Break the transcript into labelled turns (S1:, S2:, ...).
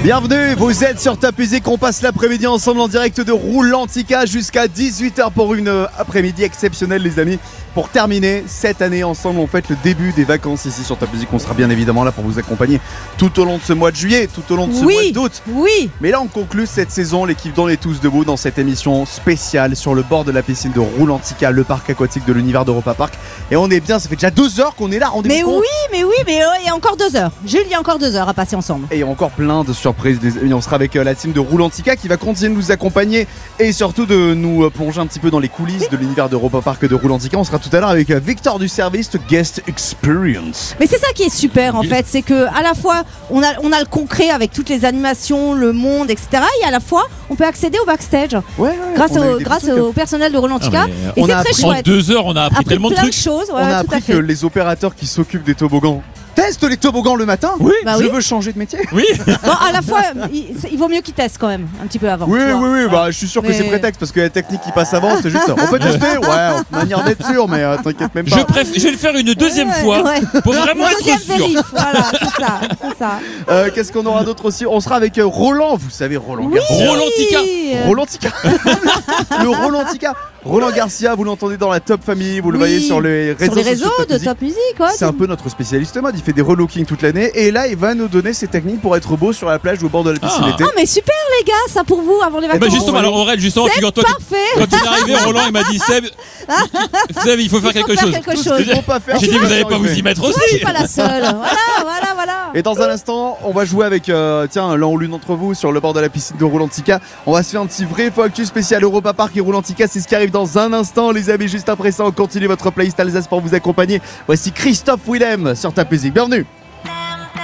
S1: Bienvenue, vous êtes sur Top Music, on passe l'après-midi ensemble en direct de Roulantica jusqu'à 18h pour une après-midi exceptionnelle les amis. Pour terminer cette année ensemble, on fête le début des vacances ici sur Top Music. On sera bien évidemment là pour vous accompagner tout au long de ce mois de juillet, tout au long de ce mois d'août.
S2: Oui.
S1: Mais là on conclut cette saison, l'équipe d'On est tous debout dans cette émission spéciale sur le bord de la piscine de Roulantica, le parc aquatique de l'univers d'Europa Park. Et on est bien, ça fait déjà 2 heures qu'on est là, rendez-vous compte.
S2: Mais il y a encore 2 heures. Jules, il y a encore 2 heures à passer ensemble.
S1: Et il y a encore plein de surprises les amis. On sera avec la team de Roulantica qui va continuer de nous accompagner et surtout de nous plonger un petit peu dans les coulisses de l'univers d'Europa Park de Roulantica. On sera tout à l'heure avec Victor du service Guest Experience.
S2: Mais c'est ça qui est super en fait, c'est que à la fois on a le concret avec toutes les animations, le monde, etc. Et à la fois on peut accéder au backstage grâce au personnel de Roulantica. Et c'est très chouette.
S3: En 2 heures, on a appris tellement de trucs.
S2: On
S1: a appris que les opérateurs qui s'occupent des toboggans testent les toboggans le matin.
S3: Oui.
S1: Je veux changer de métier.
S3: Oui.
S2: Bon, à la fois, il vaut mieux qu'ils testent quand même un petit peu avant.
S1: Oui. Bah, je suis sûr que c'est prétexte parce que la technique qui passe avant, c'est juste ça. On peut tester, manière d'être sûr, mais t'inquiète même pas.
S3: Je vais le faire une deuxième fois pour vraiment être sûr.
S2: Vérif, voilà, c'est ça.
S1: Qu'est-ce qu'on aura d'autre aussi? On sera avec Roland, vous savez, Roland Garcia. Roulantica. Le Roulantica. Roland Garcia, vous l'entendez dans la Top Family, vous le voyez sur les réseaux
S2: de Top Music.
S1: C'est un peu notre spécialiste mode, il fait des relookings toute l'année et là il va nous donner ses techniques pour être beau sur la plage ou au bord de la piscine l'été.
S2: Ah mais super les gars, ça pour vous avant les vacances.
S3: Bah justement, alors Aurel, figure-toi quand il est arrivé, Roland il m'a dit Seb, il faut faire quelque chose. J'ai dit vous n'allez pas vous y mettre aussi.
S2: Je suis pas la seule. Voilà.
S1: Et dans un instant, on va jouer avec l'un ou l'une d'entre vous sur le bord de la piscine de Roulantica. On va se faire un petit vrai faux actu spécial Europa Park et Roulantica, c'est ce qui arrive dans un instant les amis. Juste après ça, on continue votre playlist Alsace pour vous accompagner. Voici Christophe Willem sur Top Music. Bienvenue.